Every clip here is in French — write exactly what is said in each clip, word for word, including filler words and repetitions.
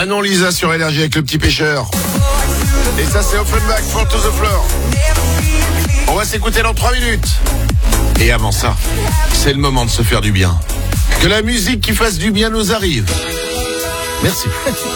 Manon Lisa sur Énergie avec le petit pêcheur. Et ça c'est Offenbach, Fall to the Floor. On va s'écouter dans trois minutes. Et avant ça, c'est le moment de se faire du bien. Que la musique qui fasse du bien nous arrive. Merci.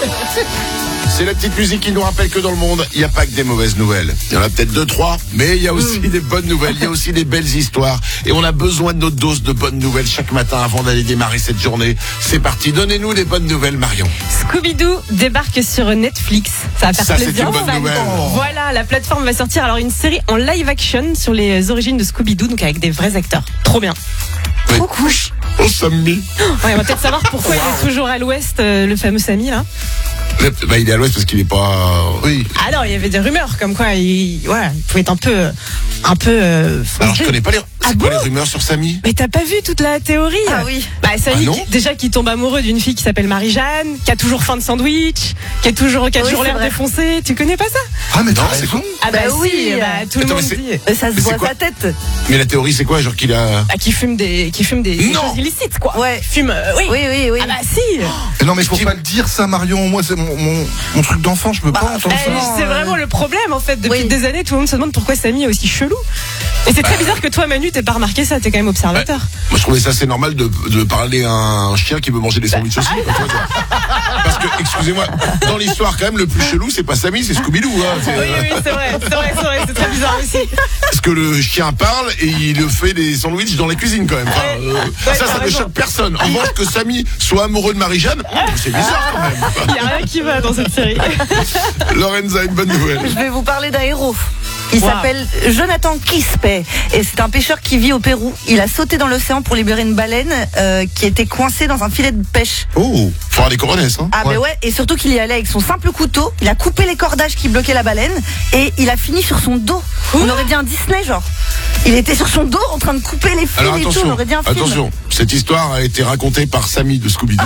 C'est la petite musique qui nous rappelle que dans le monde, il n'y a pas que des mauvaises nouvelles. Il y en a peut-être deux, trois, mais il y a aussi mmh. des bonnes nouvelles, il y a aussi des belles histoires. Et on a besoin de notre dose de bonnes nouvelles chaque matin avant d'aller démarrer cette journée. C'est parti, donnez-nous des bonnes nouvelles, Marion. Scooby-Doo débarque sur Netflix. Ça va faire Ça, plaisir. c'est une bonne nouvelle. Voilà, la plateforme va sortir alors une série en live action sur les origines de Scooby-Doo, donc avec des vrais acteurs. Trop bien. Oui. Trop cool. Oh, Sammy. Ouais, on va peut-être savoir pourquoi wow. il est toujours à l'ouest, euh, le fameux Sammy, là. Bah, il est à l'ouest parce qu'il est pas. Oui. Ah non, il y avait des rumeurs comme quoi il, ouais, il pouvait être un peu, un peu. Euh, Alors je connais pas les. Ah c'est bon quoi les rumeurs sur Samy? Mais t'as pas vu toute la théorie? Ah oui. Bah Samy, ah qui, déjà qui tombe amoureux d'une fille qui s'appelle Marie-Jeanne, qui a toujours faim de sandwich, qui est toujours, qui a oui, toujours l'air défoncé. Tu connais pas ça? Ah mais non, c'est con. Ah bah, bah oui, si, bah, tout Attends, le monde dit. Ça se voit sa tête. Mais la théorie c'est quoi, genre qu'il a. Ah qui fume des, qui fume des, des choses illicites quoi. Ouais. Fume. Euh, oui. Oui oui oui. Ah bah si. Oh, non mais faut pas le dire ça, Marion. Moi c'est mon, mon, mon truc d'enfant, je peux bah, pas entendre eh, ça. C'est vraiment le problème en fait. Depuis oui. des années, tout le monde se demande pourquoi Samy est aussi chelou. Et c'est très bizarre que toi, Manu, t'aies pas remarqué ça. T'es quand même observateur. Ouais. Moi, je trouvais ça assez normal de, de parler à un chien qui veut manger des sandwichs aussi. Parce que, excusez-moi, dans l'histoire, quand même, le plus chelou, c'est pas Samy, c'est Scooby-Doo. Hein. C'est... Oui, oui, c'est vrai, c'est vrai, c'est vrai, c'est très bizarre aussi. Parce que le chien parle et il fait des sandwichs dans la cuisine, quand même. Enfin, euh, ouais, ça, ça ne choque personne. En revanche, que Samy soit amoureux de Marie-Jeanne, c'est bizarre quand même. Il n'y a rien qui va dans cette série. Lorenza, une bonne nouvelle. Je vais vous parler d'un héros. Il wow. s'appelle Jonathan Quispe et c'est un pêcheur qui vit au Pérou. Il a sauté dans l'océan pour libérer une baleine euh, qui était coincée dans un filet de pêche. Oh, faut avoir des coronesses, hein. Ah ouais. mais ouais, et surtout qu'il y allait avec son simple couteau. Il a coupé les cordages qui bloquaient la baleine et il a fini sur son dos. Ouh. On aurait dit un Disney genre. Il était sur son dos en train de couper les fils et tout. On aurait dit un film. Attention, cette histoire a été racontée par Samy de Scooby-Doo.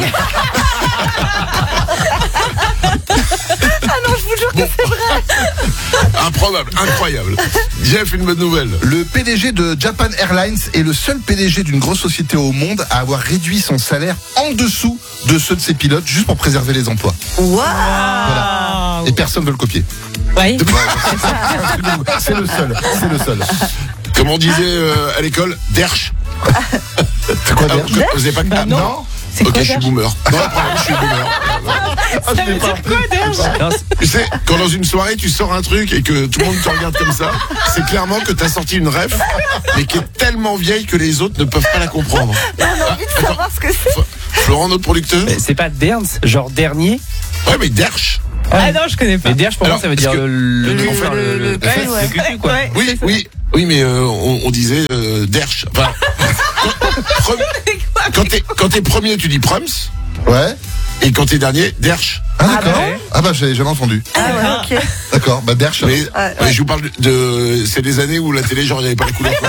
Ah non, je vous jure bon. que c'est vrai. Improbable, incroyable. Jeff, une bonne nouvelle. Le P D G de Japan Airlines est le seul P D G d'une grosse société au monde à avoir réduit son salaire en dessous de ceux de ses pilotes juste pour préserver les emplois. Waouh. Voilà. Et personne ne veut le copier. Oui. C'est le seul. C'est le seul. Comme on disait euh, à l'école, Dersch. C'est quoi Dersch? Vous n'avez pas que bah, non. non C'est ok, quoi, je suis boomer. Non, je suis boomer. Ça veut dire quoi, Dersch? Tu sais, quand dans une soirée, tu sors un truc et que tout le monde te regarde comme ça, c'est clairement que tu as sorti une ref, mais qui est tellement vieille que les autres ne peuvent pas la comprendre. On a envie de savoir ce que c'est. Florent, notre producteur. Mais c'est pas Derns, genre dernier? Ouais, mais Dersch. Ah non, je connais pas. Mais Dersch, pour Alors, moi, ça veut dire le, le, le, en fait, le, le, le, le, fait, ouais. le cucu, quoi. Ouais, oui, oui, oui, mais euh, on, on disait euh, Dersch. Enfin, quand, quand t'es quand t'es premier, tu dis Prums. Ouais. Et quand t'es dernier, Dersch. Ah d'accord. Ah, bon ah bah j'ai jamais entendu. Ah ouais, ok. D'accord, bah Dersch. Mais, ah, mais ouais. je vous parle de, de c'est des années où la télé genre il n'y avait pas les couleurs.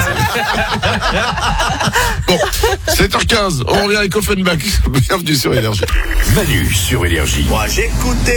Bon, sept heures quinze, on revient avec Offenbach. Bienvenue sur Énergie. Manu sur Énergie. Moi j'écoutais